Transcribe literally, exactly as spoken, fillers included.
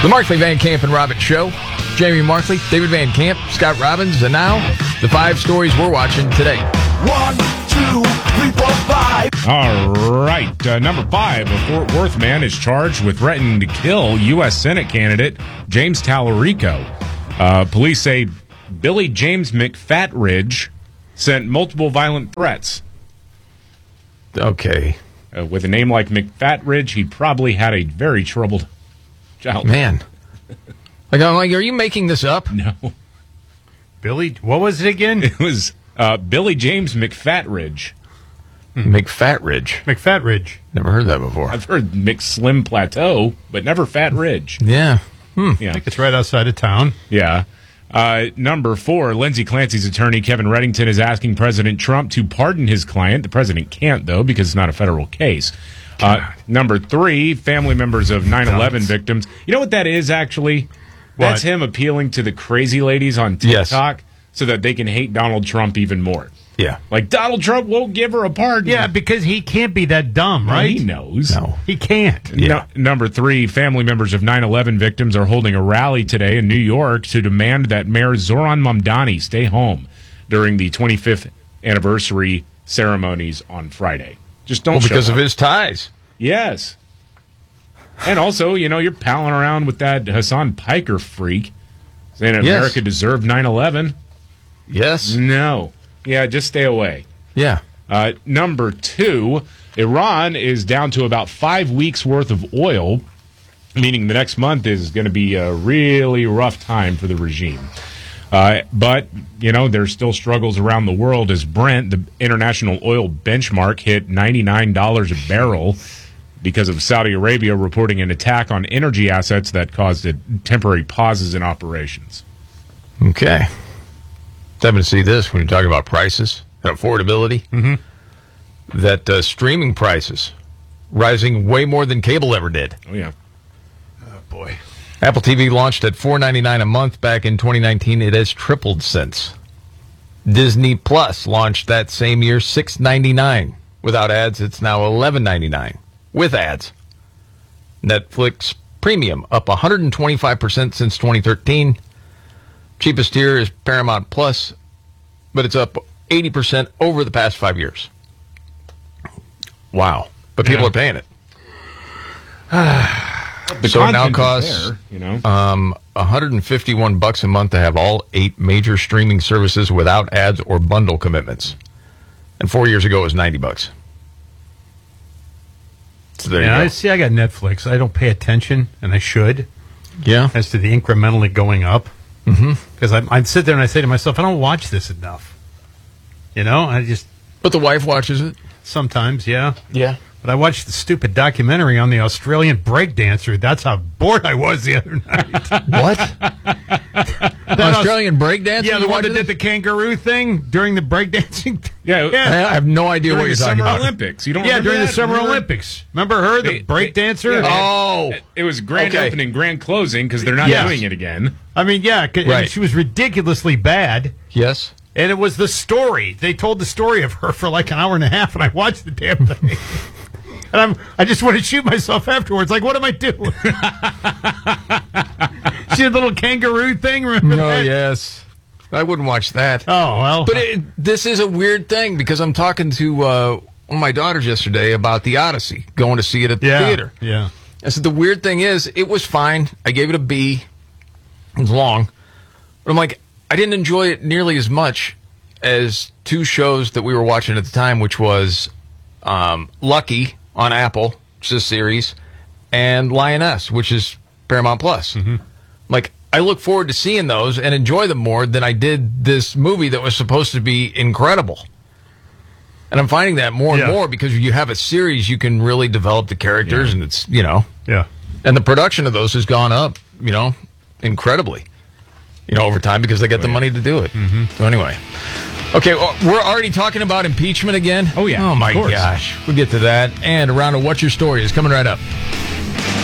The Markley, Van Camp, and Robbins Show. Jamie Markley, David Van Camp, Scott Robbins, and now the five stories we're watching today. One, two, three, four, five. All right. Uh, number five, a Fort Worth man is charged with threatening to kill U S Senate candidate James Tallarico. Uh, police say Billy James McFatridge sent multiple violent threats. Okay. Uh, with a name like McFatridge, he probably had a very troubled childhood. Man. Like, I'm like, are you making this up? No. Billy, what was it again? It was uh, Billy James McFatridge. McFatridge. McFatridge. Never heard that before. I've heard McSlim Plateau, but never Fat Ridge. Yeah. Hmm. Yeah. I think it's right outside of town. Yeah. Uh, number four, Lindsey Clancy's attorney, Kevin Reddington, is asking President Trump to pardon his client. The president can't, though, because it's not a federal case. Uh, number three, family members of nine eleven victims. You know what that is, actually? That's What? him appealing to the crazy ladies on TikTok Yes. so that they can hate Donald Trump even more. Yeah. Like, Donald Trump won't give her a pardon. Yeah, because he can't be that dumb, Well, right? he knows. No. He can't. Yeah. No, number three, family members of nine eleven victims are holding a rally today in New York to demand that Mayor Zoran Mamdani stay home during the twenty-fifth anniversary ceremonies on Friday. Just don't Well, show because up. of his ties. Yes. And also, you know, you're palling around with that Hassan Piker freak saying Yes. America deserved nine eleven. Yes. No. Yeah, just stay away. Yeah. Uh, number two, Iran is down to about five weeks' worth of oil, meaning the next month is going to be a really rough time for the regime. Uh, but, you know, there's still struggles around the world as Brent, the international oil benchmark, hit ninety-nine dollars a barrel because of Saudi Arabia reporting an attack on energy assets that caused a temporary pauses in operations. Okay. Having to see this when you're talking about prices and affordability. Mm-hmm. That uh, streaming prices rising way more than cable ever did. Oh, yeah. Oh, boy. Apple T V launched at four ninety-nine a month back in twenty nineteen. It has tripled since. Disney Plus launched that same year, six ninety-nine. Without ads, it's now eleven ninety-nine. With ads. Netflix Premium up one hundred twenty-five percent since twenty thirteen. Cheapest tier is Paramount Plus, but it's up eighty percent over the past five years. Wow. But people Yeah. are paying it. The So it now content is costs there, you know. um, one hundred fifty-one bucks a month to have all eight major streaming services without ads or bundle commitments. And four years ago it was ninety bucks. So there Yeah, I you see. I got Netflix. I don't pay attention, and I should, go. Yeah. as to the incrementally going up. Because mm-hmm. I, I sit there and I say to myself, I don't watch this enough. You know, I just But the wife watches it. sometimes, yeah. Yeah. But I watched the stupid documentary on the Australian breakdancer. That's how bored I was the other night. What? Australian breakdancer? Yeah, the You one watched that did it? the kangaroo thing during the breakdancing. Yeah, yeah. I have no idea during what you're the talking Summer about. Olympics. You don't Yeah, remember during the that? Summer Remember? Olympics. Remember her, the They- breakdancer? yeah, Oh. It was grand Okay. opening, grand closing because they're not Yes. doing it again. I mean, yeah, 'cause- I mean, Right. she was ridiculously bad. Yes. And it was the story. They told the story of her for like an hour and a half, and I watched the damn thing. And I'm, I just want to shoot myself afterwards. Like, what am I doing? See the little kangaroo thing? Remember Oh, that? yes. I wouldn't watch that. Oh, well. But it, this is a weird thing because I'm talking to uh, one of my daughters yesterday about the Odyssey, going to see it at the yeah, theater. Yeah. I said, the weird thing is, it was fine. I gave it a B. It was long. But I'm like, I didn't enjoy it nearly as much as two shows that we were watching at the time, which was um, Lucky on Apple, which is a series, and Lioness, which is Paramount Plus. Mm-hmm. Like, I look forward to seeing those and enjoy them more than I did this movie that was supposed to be incredible. And I'm finding that more Yeah. and more because you have a series, you can really develop the characters, Yeah. and it's, you know, Yeah. and the production of those has gone up, you know, incredibly, you know, over time because they get the money to do it. Mm-hmm. So anyway. Okay, well, we're already talking about impeachment again. Oh, yeah, Oh, my of course. gosh. We'll get to that. And a round of What's Your Story is coming right up.